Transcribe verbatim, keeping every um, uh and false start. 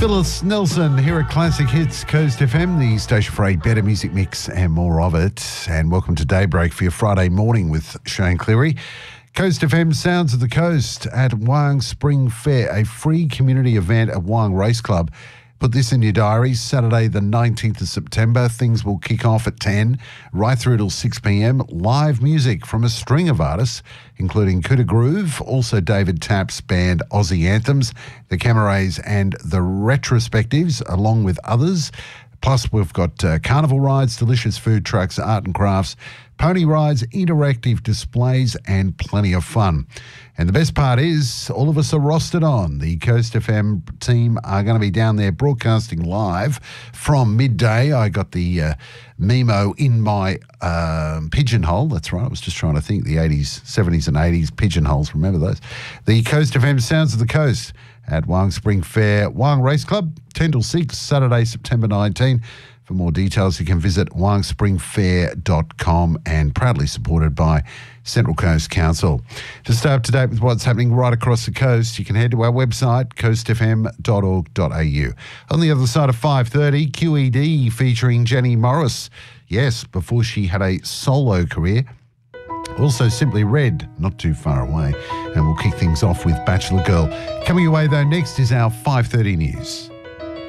Phyllis Nelson here at Classic Hits Coast F M, the station for a better music mix and more of it. And welcome to Daybreak for your Friday morning with Shane Cleary. Coast F M Sounds of the Coast at Wyong Spring Fair, a free community event at Wyong Race Club. Put this in your diary, Saturday the nineteenth of September. Things will kick off at ten, right through till six p m. Live music from a string of artists, including Kuda Groove, also David Tapp's band Aussie Anthems, the Camarays and the Retrospectives, along with others. Plus, we've got uh, carnival rides, delicious food trucks, art and crafts, pony rides, interactive displays, and plenty of fun. And the best part is, all of us are rostered on. The Coast F M team are going to be down there broadcasting live from midday. I got the uh, memo in my um, pigeonhole. That's right. I was just trying to think the eighties, seventies and eighties pigeonholes. Remember those? The Coast F M Sounds of the Coast at Wyong Spring Fair, Wyong Race Club, ten till six, Saturday, September nineteenth. For more details, you can visit wyong spring fair dot com, and proudly supported by Central Coast Council. To stay up to date with what's happening right across the coast, you can head to our website, coast f m dot org dot a u. On the other side of five thirty, Q E D featuring Jenny Morris. Yes, before she had a solo career. Also Simply Red, not too far away. And we'll kick things off with Bachelor Girl. Coming away, though, next is our five thirty news.